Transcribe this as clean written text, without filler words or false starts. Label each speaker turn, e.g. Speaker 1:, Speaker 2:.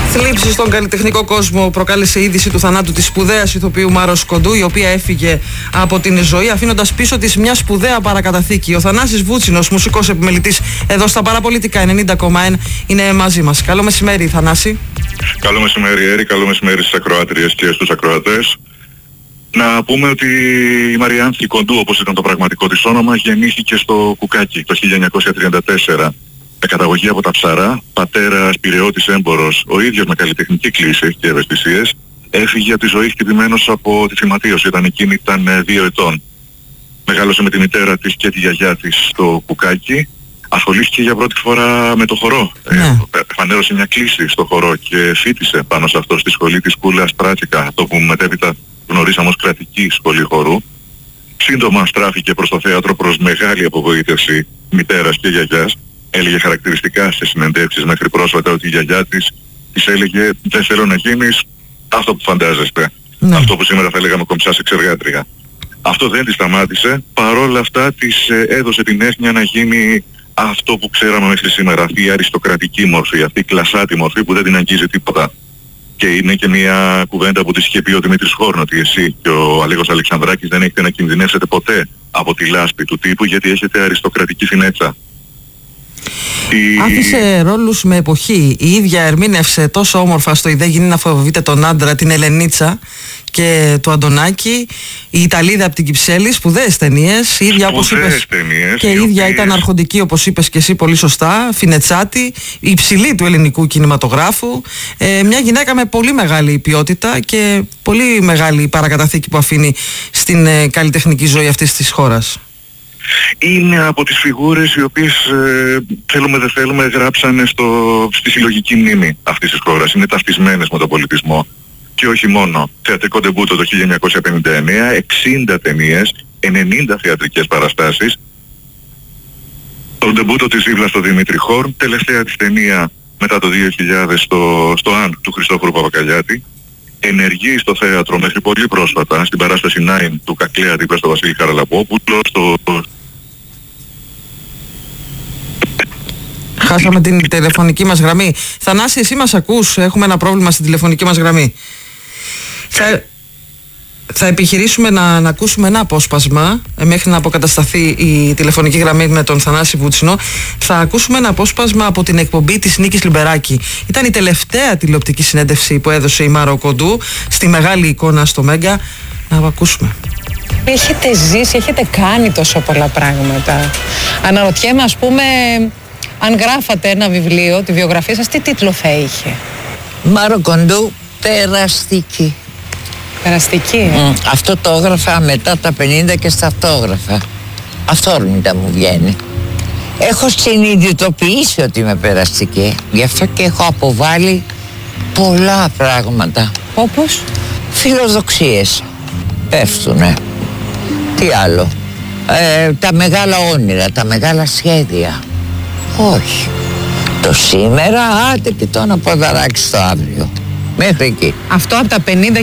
Speaker 1: Θλίψη στον καλλιτεχνικό κόσμο προκάλεσε η είδηση του θανάτου της σπουδαίας ηθοποιού Μάρος Κοντού, η οποία έφυγε από την ζωή αφήνοντας πίσω της μια σπουδαία παρακαταθήκη. Ο Θανάσης Βούτσινος, μουσικός επιμελητής εδώ στα Παραπολιτικά 90,1, είναι μαζί μας. Καλό μεσημέρι, Θανάση.
Speaker 2: Καλό μεσημέρι, Έρη. Καλό μεσημέρι στις ακροάτριες και στους ακροατές. Να πούμε ότι η Μαριάνθη Κοντού, όπως ήταν το πραγματικό της όνομα, γεννήθηκε στο Κουκάκι το 1934. Με καταγωγή από τα Ψαρά, πατέρας πειραιώτης έμπορος, ο ίδιος με καλλιτεχνική κλίση και ευαισθησίες, έφυγε από τη ζωή χτυπημένος από τη θυματίωση, όταν εκείνη ήταν 2 ετών. Μεγάλωσε με τη μητέρα της και τη γιαγιά της στο Κουκάκι. Ασχολήθηκε για πρώτη φορά με το χορό. Φανέρωσε μια κλίση στο χορό και φοιτησε πάνω σε αυτό στη σχολή της Κούλας Πράτσικα, αυτό που μετέπειτα γνωρίσαμε ως κρατική σχολή χορού. Σύντομα στράφηκε προς το θέατρο, προς μεγάλη απογοήτευση μητέρας και γιαγιάς. Έλεγε χαρακτηριστικά σε συνεντεύξεις μέχρι πρόσφατα ότι η γιαγιά της έλεγε «Δεν θέλω να γίνεις αυτό που φαντάζεστε». Ναι. Αυτό που σήμερα θα λέγαμε κομψά εξεργάτρια. Αυτό δεν τη σταμάτησε, παρόλα αυτά της έδωσε την αίσθηση να γίνει αυτό που ξέραμε μέχρι σήμερα, αυτή η αριστοκρατική μορφή, αυτή η κλασάτη μορφή που δεν την αγγίζει τίποτα. Και είναι και μια κουβέντα που της είχε πει ο Δημήτρης Χόρν, ότι εσύ και ο Αλέγος Αλεξανδράκης δεν έχετε να κινδυνεύσετε ποτέ από τη λάσπη του τύπου, γιατί έχετε αριστοκρατική φινέτσα.
Speaker 1: Άφησε ρόλους με εποχή. Η ίδια ερμήνευσε τόσο όμορφα στο «Ιδέ γίνει να φοβείτε τον άντρα» την Ελενίτσα και του Αντωνάκη, η Ιταλίδα από την Κυψέλη, σπουδαίες ταινίες, η ίδια όπως είπες, και η ίδια ήταν αρχοντική, όπως είπες και εσύ πολύ σωστά, φινετσάτη, υψηλή του ελληνικού κινηματογράφου, μια γυναίκα με πολύ μεγάλη ποιότητα και πολύ μεγάλη παρακαταθήκη που αφήνει στην καλλιτεχνική ζωή αυτής της χώρας.
Speaker 2: Είναι από τις φιγούρες οι οποίες θέλουμε δεν θέλουμε γράψανε στη συλλογική μνήμη αυτής της χώρας. Είναι ταυτισμένες με τον πολιτισμό. Και όχι μόνο. Θεατρικό ντεμπούτο το 1959, 60 ταινίες, 90 θεατρικές παραστάσεις. Το ντεμπούτο της δίπλα στο Δημήτρη Χόρν, τελευταία της ταινία μετά το 2000 στο «Αν» του Χριστόφορου Παπακαλιάτη. Ενεργεί στο θέατρο μέχρι πολύ πρόσφατα στην παράσταση 9 του Κακλέα δίπλα στο Βασίλη Χαραλαμπόπουλο.
Speaker 1: Χάσαμε την τηλεφωνική μας γραμμή. Θανάση, εσύ μας ακούς? Έχουμε ένα πρόβλημα στην τηλεφωνική μας γραμμή. Θα επιχειρήσουμε να ακούσουμε ένα απόσπασμα μέχρι να αποκατασταθεί η τηλεφωνική γραμμή με τον Θανάση Βούτσινο. Θα ακούσουμε ένα απόσπασμα από την εκπομπή της Νίκης Λιμπεράκη. Ήταν η τελευταία τηλεοπτική συνέντευξη που έδωσε η Μάρο Κοντού στη Μεγάλη Εικόνα στο Μέγκα. Να ακούσουμε.
Speaker 3: Έχετε ζήσει, έχετε κάνει τόσο πολλά πράγματα. Αναρωτιέμαι, ας πούμε, αν γράφατε ένα βιβλίο, τη βιογραφία σας, τι τίτλο θα είχε?
Speaker 4: Μάρο Κοντού, περαστική.
Speaker 3: Περαστική,
Speaker 4: Αυτό το έγραφα μετά τα 50 και στα αυτόγραφα. Αυθόρμητα μου βγαίνει. Έχω συνειδητοποιήσει ότι είμαι περαστική. Γι' αυτό και έχω αποβάλει πολλά πράγματα.
Speaker 3: Όπως?
Speaker 4: Φιλοδοξίες. Πέφτουνε. Τι άλλο? Τα μεγάλα όνειρα, τα μεγάλα σχέδια. Όχι. Το σήμερα, άντε και το να ποδαράξει το αύριο. Μέχρι εκεί.
Speaker 3: Αυτό από τα 50